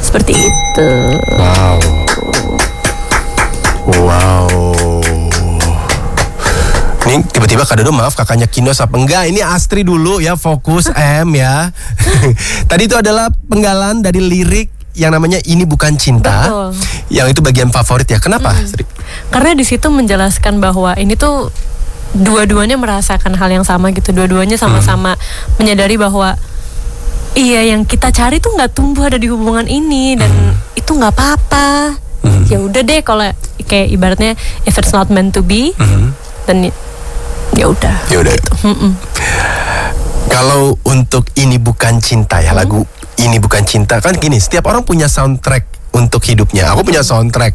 Seperti itu. Wow. Ini tiba-tiba Kak Dodo, maaf kakaknya Kinos apa enggak? Ini Astri dulu ya, fokus M ya. Tadi itu adalah penggalan dari lirik yang namanya Ini Bukan Cinta. Betul. Yang itu bagian favorit ya. Kenapa, Astri? Karena di situ menjelaskan bahwa ini tuh dua-duanya merasakan hal yang sama gitu. Dua-duanya sama-sama menyadari bahwa iya, yang kita cari tuh nggak tumbuh ada di hubungan ini, dan itu nggak apa-apa. Ya udah deh, kalau kayak ibaratnya if it's not meant to be, dan ya udah. Ya udah. Gitu. Kalau untuk Ini Bukan Cinta ya, lagu Ini Bukan Cinta kan gini, setiap orang punya soundtrack untuk hidupnya. Aku punya soundtrack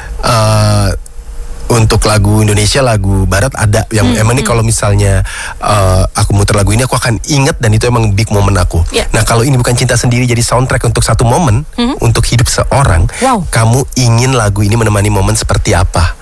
untuk lagu Indonesia, lagu Barat ada yang emang nih kalau misalnya aku muter lagu ini aku akan inget, dan itu emang big moment aku. Nah, kalau Ini Bukan Cinta sendiri jadi soundtrack untuk satu momen untuk hidup seorang, kamu ingin lagu ini menemani momen seperti apa?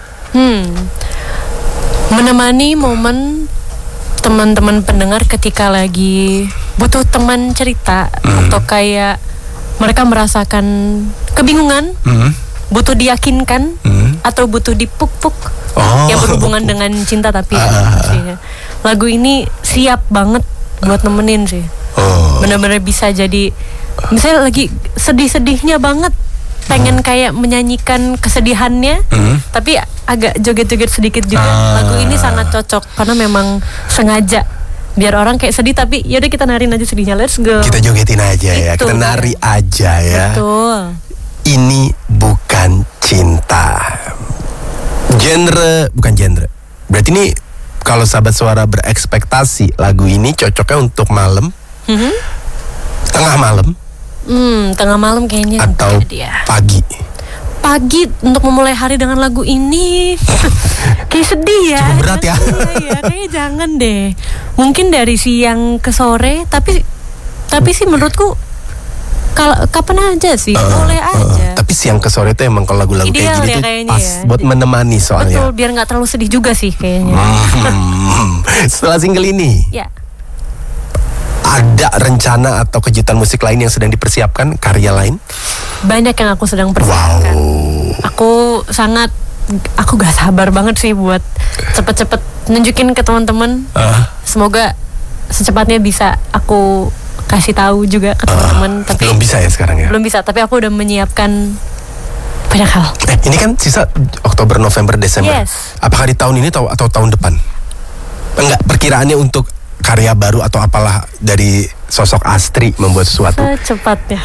Menemani momen teman-teman pendengar ketika lagi butuh teman cerita, atau kayak mereka merasakan kebingungan, butuh diyakinkan, atau butuh dipuk-puk, yang berhubungan dengan cinta. Tapi lagu ini siap banget buat nemenin sih. Benar-benar bisa jadi, misalnya lagi sedih-sedihnya banget, pengen kayak menyanyikan kesedihannya, tapi agak joget-joget sedikit juga. Lagu ini sangat cocok karena memang sengaja biar orang kayak sedih, tapi yaudah kita narin aja sedihnya, let's go. Kita jogetin aja ya, kita nari aja ya. Betul. Ini Bukan Cinta. Bukan genre. Berarti ini kalau sahabat suara berekspektasi lagu ini cocoknya untuk malam, tengah malam, tengah malam kayaknya, atau pagi. Pagi untuk memulai hari dengan lagu ini kayak sedih ya. Cukup berat ya. Iya, kayaknya jangan deh. Mungkin dari siang ke sore, tapi sih menurutku kalau kapan aja sih, boleh aja. Tapi siang ke sore itu emang kalau lagu-lagu kayak gini tuh pas buat menemani soalnya. Betul, biar nggak terlalu sedih juga sih kayaknya. Setelah single ini, ada rencana atau kejutan musik lain yang sedang dipersiapkan, karya lain? Banyak yang aku sedang persiapkan. Aku gak sabar banget sih buat cepet-cepet nunjukin ke teman-teman. Semoga secepatnya bisa aku kasih tahu juga ke teman-teman. Tapi belum bisa ya sekarang ya? Belum bisa, tapi aku udah menyiapkan banyak hal. Ini kan sisa Oktober, November, Desember. Apakah di tahun ini atau tahun depan? Enggak, perkiraannya untuk karya baru atau apalah dari sosok Astri membuat sesuatu. Secepatnya.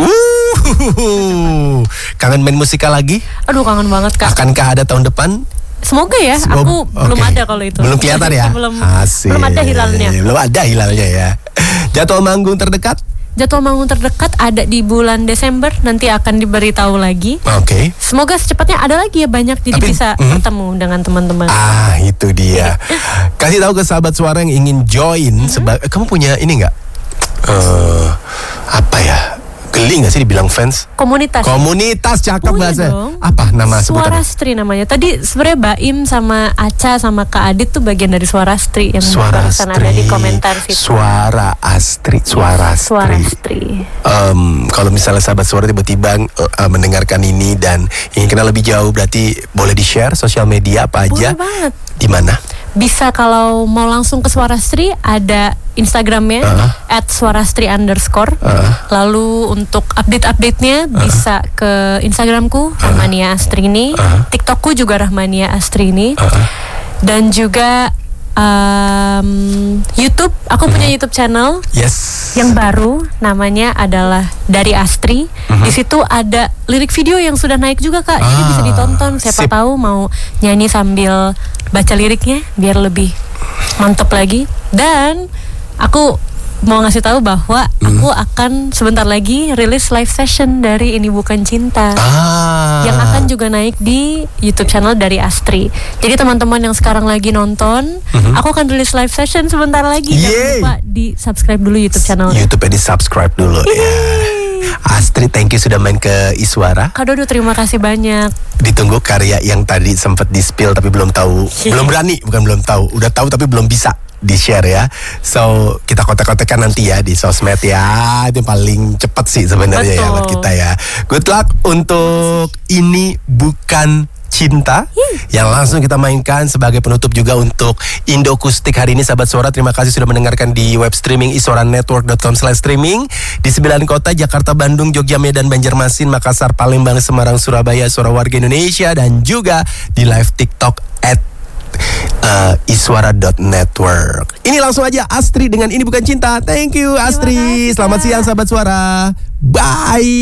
Kangen main musikal lagi? Aduh, kangen banget, Kak. Akankah ada tahun depan? Semoga ya. Aku belum ada kalau itu. Belum kelihatan ya? belum ada hilalnya. Belum ada hilalnya ya. Jadwal manggung terdekat? Jadwal manggung terdekat ada di bulan Desember, nanti akan diberitahu lagi. Semoga secepatnya ada lagi ya, banyak, jadi bisa bertemu dengan teman-teman. Itu dia. Kasih tahu ke sahabat suara yang ingin join. Kamu punya ini nggak? Apa ya? Geli gak sih dibilang fans? Komunitas, cakep bahasa. Apa nama sebutannya? Suarastri namanya. Tadi sebenarnya Baim sama Aca sama Kak Adit tuh bagian dari Suarastri yang barusan ada di komentar situ. Suarastri. Kalau misalnya sahabat suara tiba-tiba mendengarkan ini dan ingin kenal lebih jauh, berarti boleh di-share sosial media apa aja? Boleh banget. Di mana? Bisa kalau mau langsung ke Suarastri, ada Instagramnya @suarastri_. Lalu untuk update-update-nya bisa ke Instagramku Rahmania Astrini, TikTokku juga Rahmania Astrini, dan juga YouTube. Aku punya YouTube channel yang baru, namanya adalah Dari Astri. Di situ ada lirik video yang sudah naik juga, Kak. Jadi bisa ditonton. Siapa tahu mau nyanyi sambil baca liriknya biar lebih mantep lagi. Dan aku mau ngasih tahu bahwa aku akan sebentar lagi rilis live session dari Ini Bukan Cinta, yang akan juga naik di YouTube channel Dari Astri. Jadi teman-teman yang sekarang lagi nonton, aku akan rilis live session sebentar lagi. Jangan lupa di subscribe dulu YouTube channel. YouTube-nya di subscribe dulu ya. Astri, thank you sudah main ke Iswara. Kak Dodo, terima kasih banyak. Ditunggu karya yang tadi sempat di-spill tapi belum tahu, belum berani, bukan belum tahu, udah tahu tapi belum bisa. di share ya. So kita kontak-kontakkan nanti ya di sosmed ya. Itu paling cepat sih sebenarnya ya buat kita ya. Good luck untuk Ini Bukan Cinta yang langsung kita mainkan sebagai penutup juga untuk Indo Akustik hari ini. Sahabat Suara, terima kasih sudah mendengarkan di web streaming iswaranetwork.com/streaming di 9 kota, Jakarta, Bandung, Jogja, Medan, Banjarmasin, Makassar, Palembang, Semarang, Surabaya, Suara Warga Indonesia, dan juga di live TikTok @iswara.network. Ini langsung aja Astri dengan Ini Bukan Cinta. Thank you Astri. Selamat siang sahabat Suara. Bye.